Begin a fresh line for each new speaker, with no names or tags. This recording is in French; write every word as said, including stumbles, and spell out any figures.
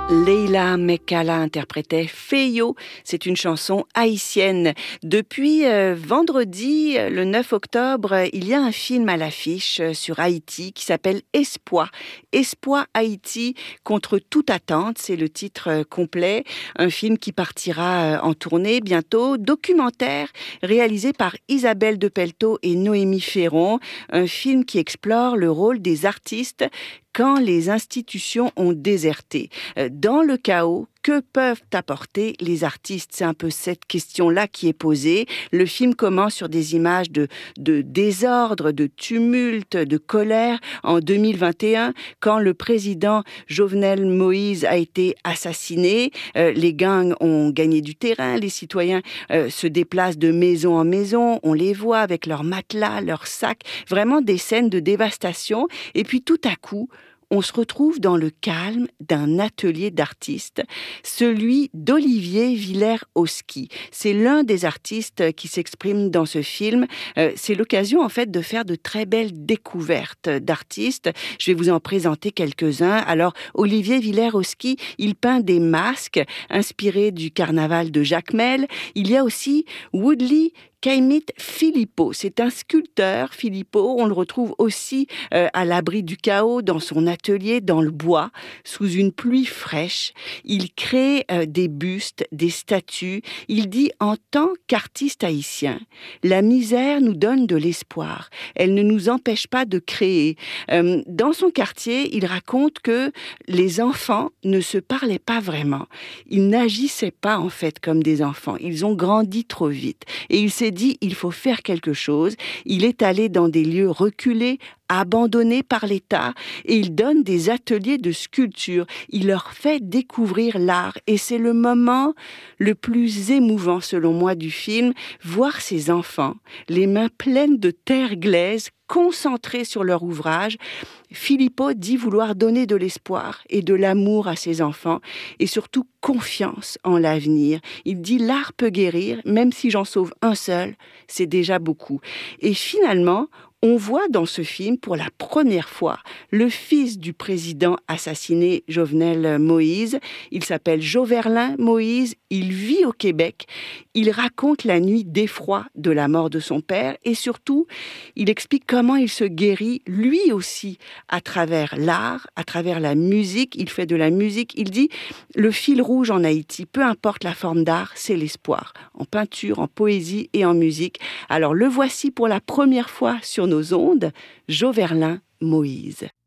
Leila Mekala interprétait Feyo. C'est une chanson haïtienne. Depuis euh, vendredi, le neuf octobre, il y a un film à l'affiche sur Haïti qui s'appelle Espoir. Espoir Haïti contre toute attente, c'est le titre complet. Un film qui partira en tournée bientôt. Documentaire réalisé par Isabelle de Pelto et Noémie Ferron. Un film qui explore le rôle des artistes quand les institutions ont déserté. Dans le chaos, que peuvent apporter les artistes? C'est un peu cette question-là qui est posée. Le film commence sur des images de, de désordre, de tumulte, de colère en deux mille vingt et un, quand le président Jovenel Moïse a été assassiné. Euh, les gangs ont gagné du terrain, les citoyens euh, se déplacent de maison en maison, on les voit avec leurs matelas, leurs sacs, vraiment des scènes de dévastation. Et puis tout à coup, on se retrouve dans le calme d'un atelier d'artistes, celui d'Olivier Villers-Oski. C'est l'un des artistes qui s'exprime dans ce film. Euh, c'est l'occasion, en fait, de faire de très belles découvertes d'artistes. Je vais vous en présenter quelques-uns. Alors, Olivier Villers-Oski, il peint des masques inspirés du carnaval de Jacmel. Il y a aussi Woodley Kaimit Philippot, c'est un sculpteur. Philippot, on le retrouve aussi euh, à l'abri du chaos, dans son atelier, dans le bois, sous une pluie fraîche. Il crée euh, des bustes, des statues. Il dit, en tant qu'artiste haïtien, la misère nous donne de l'espoir. Elle ne nous empêche pas de créer. Euh, dans son quartier, il raconte que les enfants ne se parlaient pas vraiment. Ils n'agissaient pas, en fait, comme des enfants. Ils ont grandi trop vite. Et il s'est dit, il faut faire quelque chose. Il est allé dans des lieux reculés, abandonnés par l'État, et il donne des ateliers de sculpture. Il leur fait découvrir l'art, et c'est le moment le plus émouvant, selon moi, du film, voir ces enfants, les mains pleines de terre glaise, concentrés sur leur ouvrage. Philippot dit vouloir donner de l'espoir et de l'amour à ses enfants, et surtout confiance en l'avenir. Il dit l'art peut guérir, même si j'en sauve un seul, c'est déjà beaucoup. Et finalement, on voit dans ce film, pour la première fois, le fils du président assassiné, Jovenel Moïse. Il s'appelle Joverlin Moïse, il vit au Québec. Il raconte la nuit d'effroi de la mort de son père, et surtout, il explique comment il se guérit, lui aussi, à travers l'art, à travers la musique. Il fait de la musique. Il dit, le fil rouge en Haïti, peu importe la forme d'art, c'est l'espoir. En peinture, en poésie et en musique. Alors le voici pour la première fois sur nos ondes, Joverlin Moïse.